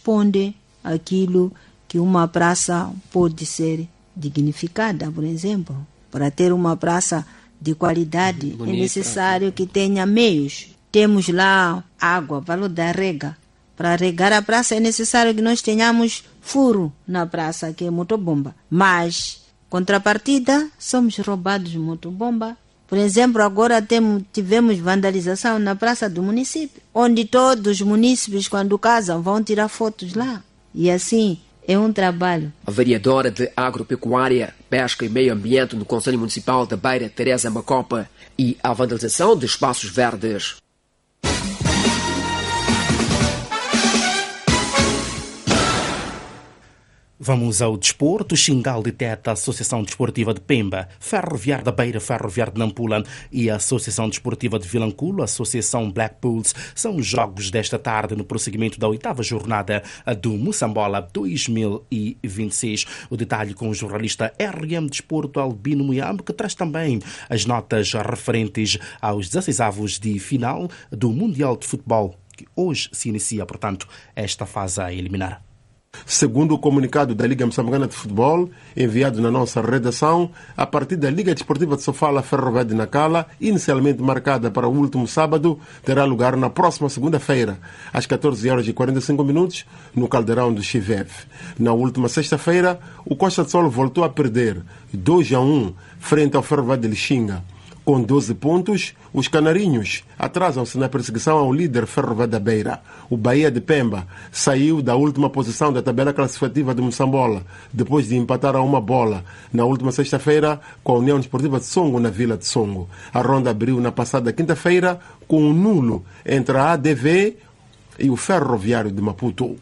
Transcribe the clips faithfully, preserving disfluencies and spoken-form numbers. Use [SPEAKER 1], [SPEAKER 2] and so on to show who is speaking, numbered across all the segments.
[SPEAKER 1] corresponde àquilo que uma praça pode ser dignificada, por exemplo. Para ter uma praça de qualidade, bonita, é necessário que tenha meios. Temos lá água, valor da rega. Para regar a praça é necessário que nós tenhamos furo na praça, que é motobomba. Mas, contrapartida, somos roubados motobomba. Por exemplo, agora temos, tivemos vandalização na praça do município, onde todos os munícipes, quando casam, vão tirar fotos lá. E assim, é um trabalho.
[SPEAKER 2] A vereadora de Agropecuária, Pesca e Meio Ambiente no Conselho Municipal da Beira, Teresa Macopa, e a vandalização de espaços verdes.
[SPEAKER 3] Vamos ao desporto. Xingal deteta a Associação Desportiva de Pemba, Ferroviário da Beira, Ferroviário de Nampula e a Associação Desportiva de Vilanculo, a Associação Black Bulls, são os jogos desta tarde no prosseguimento da oitava jornada do Moçambola dois mil e vinte e seis. O detalhe com o jornalista R M Desporto Albino Muyambo, que traz também as notas referentes aos dezesseisavos de final do Mundial de Futebol, que hoje se inicia, portanto, esta fase a eliminar.
[SPEAKER 4] Segundo o comunicado da Liga Moçambicana de Futebol, enviado na nossa redação, a partida da Liga Desportiva de Sofala Ferroviária de Nacala, inicialmente marcada para o último sábado, terá lugar na próxima segunda-feira, às catorze horas e quarenta e cinco minutos, no Caldeirão do Chivev. Na última sexta-feira, o Costa de Sol voltou a perder dois a um frente ao Ferroviário de Lixinga. Com doze pontos, os canarinhos atrasam-se na perseguição ao líder Ferroviário da Beira. O Bahia de Pemba saiu da última posição da tabela classificativa de Moçambola, depois de empatar a uma bola na última sexta-feira com a União Desportiva de Songo, na Vila de Songo. A ronda abriu na passada quinta-feira com um nulo entre a A D V e o Ferroviário de Maputo.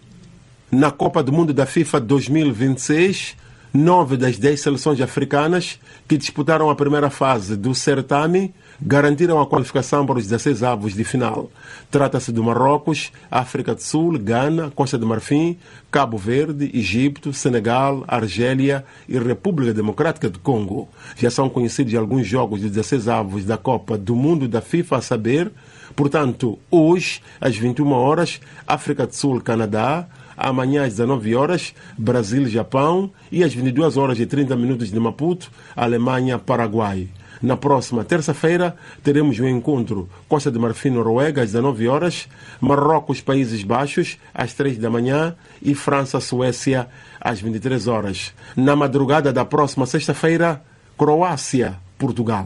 [SPEAKER 4] Na Copa do Mundo da FIFA dois mil e vinte e seis, nove das dez seleções africanas que disputaram a primeira fase do certame garantiram a qualificação para os dezesseis avos de final. Trata-se do Marrocos, África do Sul, Gana, Costa de Marfim, Cabo Verde, Egito, Senegal, Argélia e República Democrática do Congo. Já são conhecidos alguns jogos dos dezesseis avos da Copa do Mundo da FIFA, a saber, portanto, hoje, às vinte e uma horas, África do Sul, Canadá. Amanhã às dezenove horas, Brasil, Japão, e às vinte e duas horas e trinta minutos de Maputo, Alemanha, Paraguai. Na próxima terça-feira, teremos o encontro Costa de Marfim, Noruega, às dezenove horas, Marrocos, Países Baixos, às três da manhã, e França, Suécia, às vinte e três horas. Na madrugada da próxima sexta-feira, Croácia, Portugal.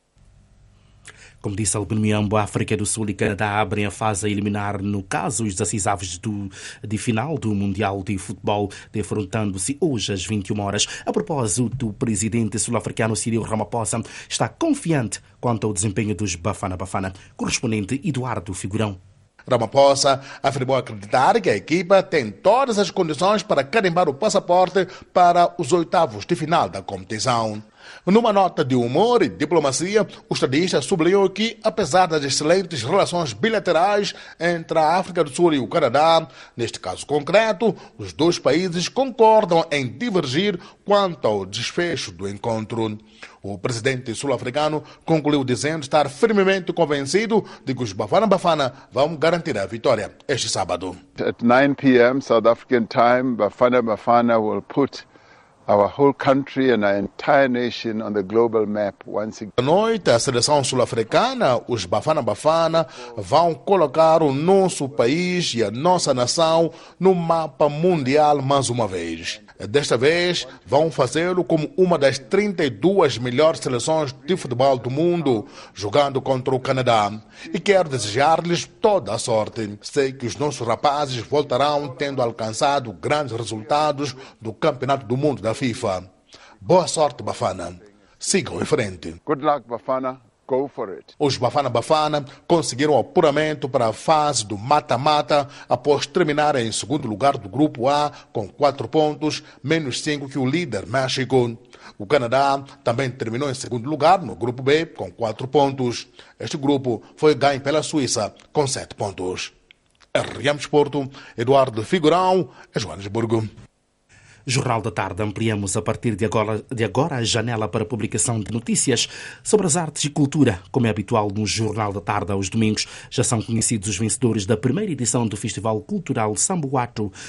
[SPEAKER 3] Como disse Albino Muyambo, a África do Sul e Canadá abrem a fase a eliminar, no caso, os dezesseisavos do, de final do Mundial de Futebol, defrontando-se hoje às vinte e uma horas. A propósito, o presidente sul-africano Cyril Ramaphosa está confiante quanto ao desempenho dos Bafana Bafana. Correspondente Eduardo Figurão.
[SPEAKER 5] Ramaphosa afirmou acreditar que a equipa tem todas as condições para carimbar o passaporte para os oitavos de final da competição. Numa nota de humor e diplomacia, o estadista sublinhou que, apesar das excelentes relações bilaterais entre a África do Sul e o Canadá, neste caso concreto, os dois países concordam em divergir quanto ao desfecho do encontro. O presidente sul-africano concluiu dizendo estar firmemente convencido de que os Bafana Bafana vão garantir a vitória este sábado.
[SPEAKER 6] At nine p m South African time, Bafana Bafana will put our whole country and our entire nation on the global map once again.
[SPEAKER 5] À noite, a seleção sul-africana, os Bafana Bafana, vão colocar o nosso país e a nossa nação no mapa mundial mais uma vez. Desta vez, vão fazê-lo como uma das trinta e duas melhores seleções de futebol do mundo, jogando contra o Canadá. E quero desejar-lhes toda a sorte. Sei que os nossos rapazes voltarão tendo alcançado grandes resultados do Campeonato do Mundo da FIFA. Boa sorte, Bafana. Sigam em frente.
[SPEAKER 6] Good luck, Bafana. Go for it.
[SPEAKER 5] Os Bafana Bafana conseguiram o apuramento para a fase do mata-mata após terminarem em segundo lugar do Grupo A com quatro pontos, menos cinco que o líder México. O Canadá também terminou em segundo lugar no Grupo B com quatro pontos. Este grupo foi ganho pela Suíça com sete pontos. R M Desporto, Eduardo Figurão, Joanesburgo.
[SPEAKER 3] Jornal da Tarde. Ampliamos a partir de agora, de agora a janela para publicação de notícias sobre as artes e cultura. Como é habitual no Jornal da Tarde aos domingos, já são conhecidos os vencedores da primeira edição do Festival Cultural Sambuato